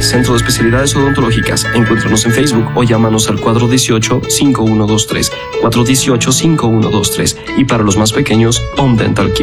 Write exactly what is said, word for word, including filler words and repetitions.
Centro de Especialidades Odontológicas. Encuéntranos en Facebook o llámanos al cuatro uno ocho, cinco uno dos tres, cuatro uno ocho, cinco uno dos tres. Y para los más pequeños, Home Dental Care.